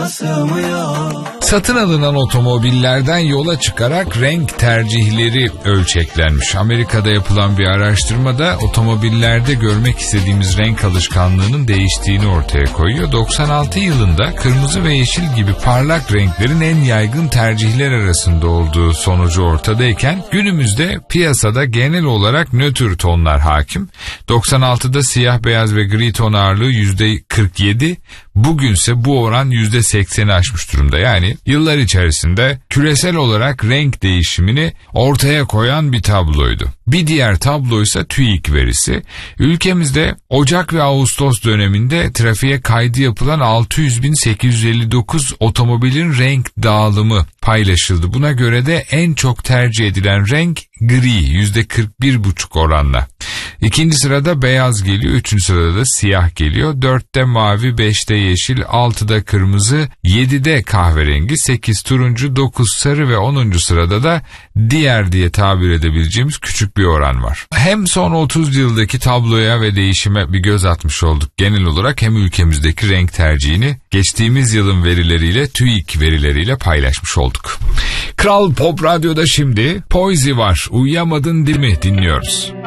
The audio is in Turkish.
sığmıyor. Satın alınan otomobillerden yola çıkarak renk tercihleri ölçeklenmiş. Amerika'da yapılan bir araştırmada otomobillerde görmek istediğimiz renk alışkanlığının değiştiğini ortaya koyuyor. 96 yılında kırmızı ve yeşil gibi parlak renklerin en yaygın tercihler arasında olduğu sonucu ortadayken günümüzde piyasada genel olarak nötr tonlar hakim. 96'da siyah, beyaz ve gri ton ağırlığı %47, bugünse bu oran %80'i aşmış durumda. Yani yıllar içerisinde küresel olarak renk değişimini ortaya koyan bir tabloydu. Bir diğer tabloysa TÜİK verisi. Ülkemizde Ocak ve Ağustos döneminde trafiğe kaydı yapılan 600.859 otomobilin renk dağılımı paylaşıldı. Buna göre de en çok tercih edilen renk gri, %41,5 oranla. İkinci sırada beyaz geliyor, üçüncü sırada da siyah geliyor. 4'te mavi, 5'te yeşil, 6'da kırmızı, 7'de kahverengi, 8 turuncu, 9 sarı ve 10. sırada da diğer diye tabir edebileceğimiz küçük bir oran var. Hem son 30 yıldaki tabloya ve değişime bir göz atmış olduk genel olarak, hem ülkemizdeki renk tercihini geçtiğimiz yılın verileriyle, TÜİK verileriyle paylaşmış olduk. Kral Pop Radyo'da şimdi Poizy var. Uyuyamadın değil mi dinliyoruz.